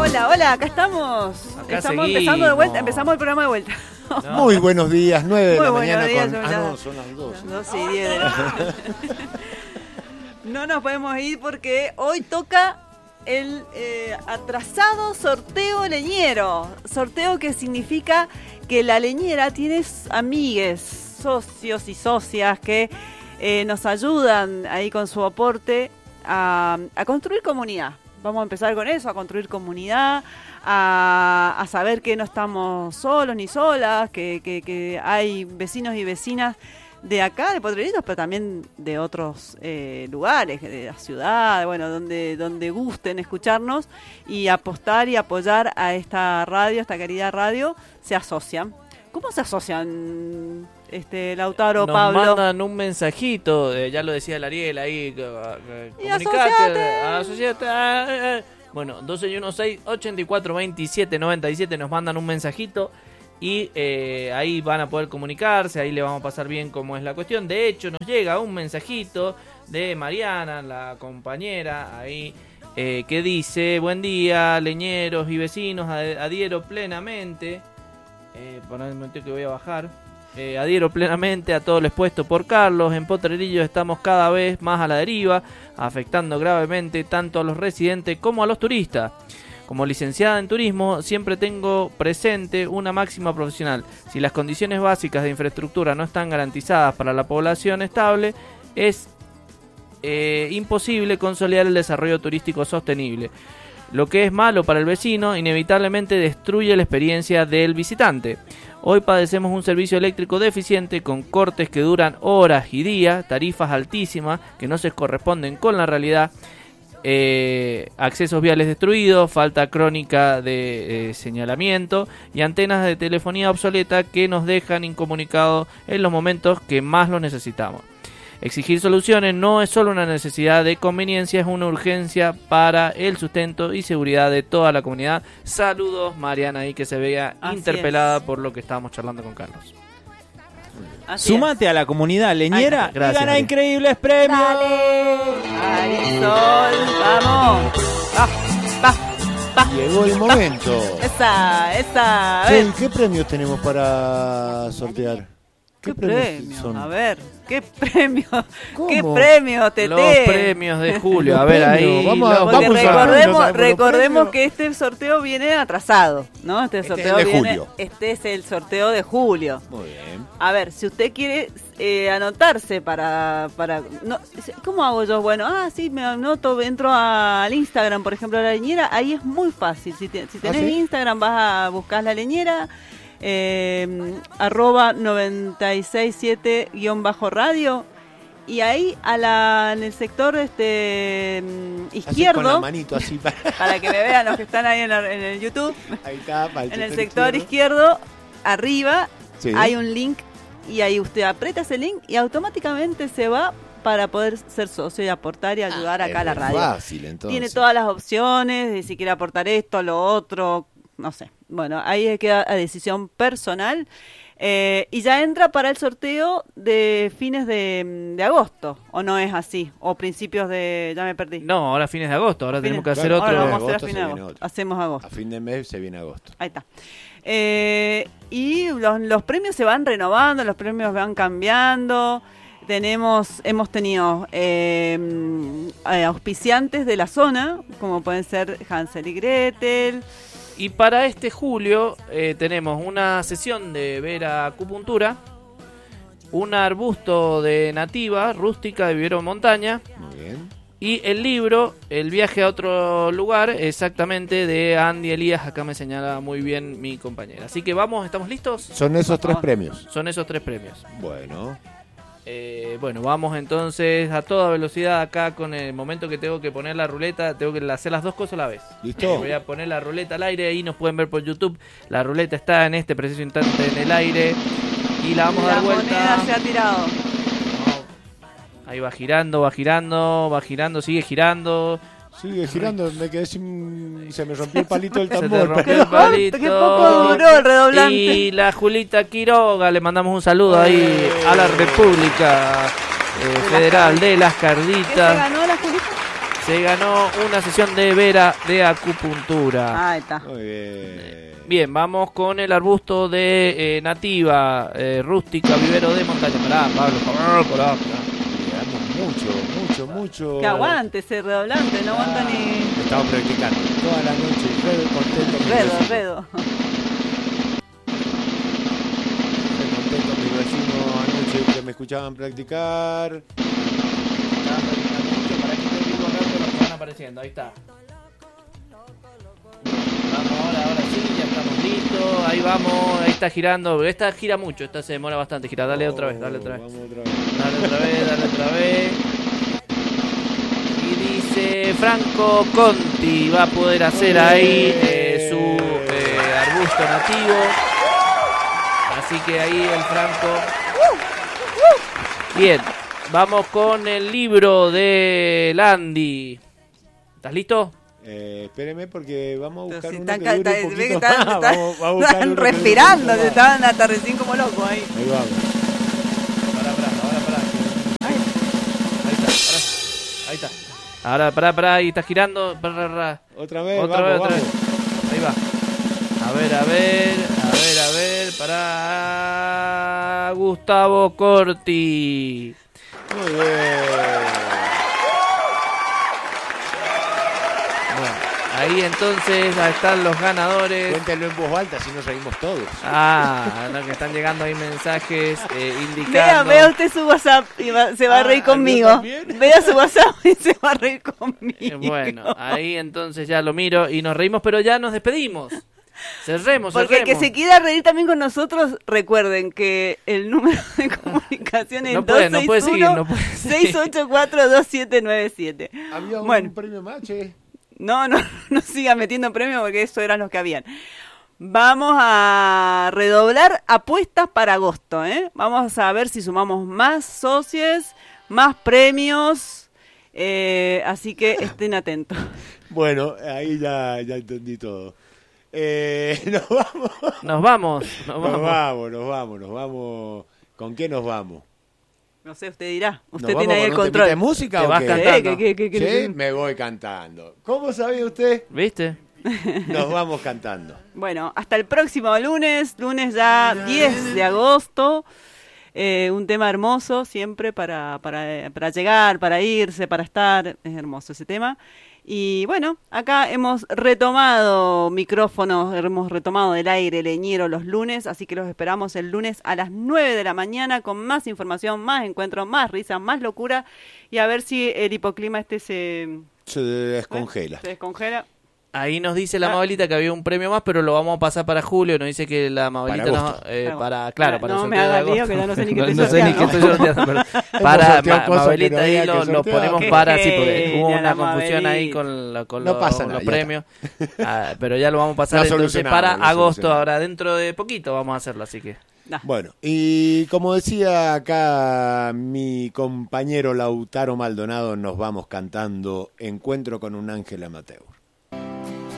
Hola, acá estamos. Estamos empezando de vuelta, empezamos el programa de vuelta. No. Muy buenos días, 9 de la mañana días, con... no, son las 12. Las 12 y 10 de la... No nos podemos ir porque hoy toca el atrasado sorteo leñero. Sorteo que significa que la leñera tiene amigues, socios y socias que nos ayudan ahí con su aporte a construir comunidad. Vamos a empezar con eso, a construir comunidad, a saber que no estamos solos ni solas, que hay vecinos y vecinas de acá, de Potrerillos, pero también de otros lugares, de la ciudad, bueno, donde gusten escucharnos y apostar y apoyar a esta radio, esta querida radio, se asocian. ¿Cómo se asocian, Lautaro, nos Pablo? Nos mandan un mensajito, ya lo decía el Ariel ahí, comunicate, asociate. Bueno, 1216-842797 nos mandan un mensajito y ahí van a poder comunicarse, ahí le vamos a pasar bien cómo es la cuestión. De hecho, nos llega un mensajito de Mariana, la compañera, ahí, que dice: buen día, leñeros y vecinos, adhiero plenamente. Por el momento que voy a bajar. Adhiero plenamente a todo lo expuesto por Carlos. En Potrerillos estamos cada vez más a la deriva, afectando gravemente tanto a los residentes como a los turistas. Como licenciada en turismo, siempre tengo presente una máxima profesional: si las condiciones básicas de infraestructura no están garantizadas para la población estable, es imposible consolidar el desarrollo turístico sostenible. Lo que es malo para el vecino inevitablemente destruye la experiencia del visitante. Hoy padecemos un servicio eléctrico deficiente con cortes que duran horas y días, tarifas altísimas que no se corresponden con la realidad, accesos viales destruidos, falta crónica de señalamiento y antenas de telefonía obsoleta que nos dejan incomunicados en los momentos que más lo necesitamos. Exigir soluciones no es solo una necesidad de conveniencia, es una urgencia para el sustento y seguridad de toda la comunidad. Saludos, Mariana, ahí que se vea interpelada por lo que estábamos charlando con Carlos. Sumate a la comunidad leñera y gana Ari. increíbles premios. ¡Dale! ¡Arisol! ¡Vamos! ¡Va! Llegó el momento. ¡Esa! A Che, ver. ¿qué premios tenemos para sortear? ¿Qué premio? son? A ver, ¿qué premio? ¿Cómo? ¿Qué premio, Tete? Los premios de julio, a ver ahí. Vamos recordemos que este sorteo viene atrasado, ¿no? Este sorteo es de viene. julio. Este es el sorteo de julio. Muy bien. A ver, si usted quiere anotarse para no, ¿cómo hago yo? Bueno, sí, me anoto, entro al Instagram, por ejemplo, la leñera, ahí es muy fácil. Si tenés ¿sí? Instagram, vas a buscar la leñera. Arroba 967-radio y ahí en el sector izquierdo, con la manito así para que me vean los que están ahí en el YouTube. Ahí está, en el sector izquierdo arriba, sí, hay un link y ahí usted aprieta ese link y automáticamente se va para poder ser socio y aportar y ayudar acá a la radio. Fácil, entonces. Tiene todas las opciones de si quiere aportar esto, lo otro, no sé. Bueno, ahí queda a decisión personal. Y ya entra para el sorteo de fines de agosto, ¿o no es así? ¿O principios de...? Ya me perdí. No, ahora fines de agosto, ahora tenemos que hacer claro, otro. Ahora vamos a hacer a agosto fines de se viene agosto. otro. Hacemos agosto. A fin de mes se viene agosto. Ahí está. Y los premios se van renovando, los premios van cambiando. Hemos tenido auspiciantes de la zona, como pueden ser Hansel y Gretel. Y para este julio tenemos una sesión de veracupuntura, un arbusto de nativa rústica de vivero montaña. Muy bien. Y el libro, El viaje a otro lugar, exactamente, de Andy Elías. Acá me señala muy bien mi compañera. Así que vamos, ¿estamos listos? Son esos tres premios. Son esos tres premios. Bueno. Bueno, vamos entonces a toda velocidad acá con el momento que tengo que poner la ruleta. Tengo que hacer las dos cosas a la vez. ¿Listo? Voy a poner la ruleta al aire, ahí nos pueden ver por YouTube. La ruleta está en este preciso instante en el aire. Y la vamos a dar vuelta. La moneda se ha tirado. Ahí va girando, sigue girando. Sigue girando, me quedé sin... Se me rompió el palito del Se te tambor. rompió el palito. Qué poco duró el redoblante. Y la Julita Quiroga, le mandamos un saludo ahí a la República Federal de las ¿Qué se Carditas. ganó la Julita? se ganó una sesión de Vera de acupuntura. Ahí está. Muy bien. Bien, vamos con el arbusto de nativa, rústica, vivero de montaña. Pará, Pablo, pará. Mucho. Que aguante ese redoblante, no aguanta ni... Estamos practicando toda la noche. Contento. Redo. Estoy contento con mi vecino anoche que me escuchaban practicar. Para que te digo acá los que van apareciendo, ahí está. Vamos ahora sí, ya estamos listos. Ahí vamos, ahí está girando. Esta gira mucho, esta se demora bastante girar. Dale otra vez. Vamos otra vez. Dale otra vez. Y dice Franco Conti va a poder hacer ahí su arbusto nativo. Así que ahí el Franco. Bien, vamos con el libro de Landy. ¿Estás listo? Espéreme porque vamos a buscar Si uno están, que dure un poquito más. Vamos a buscar están uno que dure un respirando, poquito se más. estaban hasta recién como locos ahí. Ahí vamos. Ahí está. Ahora, pará, ahí está girando. Otra vez, Otra vamos. vez. Ahí va. A ver, para Gustavo Corti. Muy bien. Bueno, ahí entonces están los ganadores. Cuéntenlo en voz alta, si nos reímos todos. No, que están llegando ahí mensajes indicando. Vea usted su WhatsApp y se va a reír conmigo. también. Vea su WhatsApp y se va a reír conmigo. Bueno, ahí entonces ya lo miro y nos reímos, pero ya nos despedimos. Cerremos. Porque el que se quiera reír también con nosotros, recuerden que el número de comunicación es No puede seguir. 684-2797. Había Bueno. un premio más, che. No siga metiendo premios porque eso eran los que habían. Vamos a redoblar apuestas para agosto, ¿eh? Vamos a ver si sumamos más socios, más premios, así que estén atentos. Bueno, ahí ya entendí todo. Nos vamos. Nos vamos. ¿Con qué nos vamos? No sé, usted dirá. Usted ¿Nos tiene ahí vamos el con un temita control. de música Te o vas qué? cantando. ¿Sí? Me voy cantando. ¿Cómo sabía usted? ¿Viste? Nos vamos cantando. Bueno, hasta el próximo lunes ya 10 de agosto. Un tema hermoso siempre para llegar, para irse, para estar. Es hermoso ese tema. Y bueno, acá hemos retomado micrófonos, hemos retomado el aire leñero los lunes, así que los esperamos el lunes a las 9 de la mañana con más información, más encuentros, más risa, más locura y a ver si el hipoclima se descongela. Se descongela. Ahí nos dice la Mabelita que había un premio más, pero lo vamos a pasar para julio. Nos dice que la Mabelita para el no sorteo me haga de agosto. lío, que ya no sé ni qué estoy No sé ni qué estoy sorteando, pero para sorteado cosas Mabelita que no ahí había que lo sortear. ponemos Qué para, sí, porque hubo genia una la confusión ahí Mabelita. con No pasa nada, los ya premios. Pero ya lo vamos a pasar Lo entonces solucionamos, para lo agosto. solucionamos. Ahora dentro de poquito vamos a hacerlo, así que... Bueno, y como decía acá mi compañero Lautaro Maldonado, nos vamos cantando Encuentro con un ángel amateur.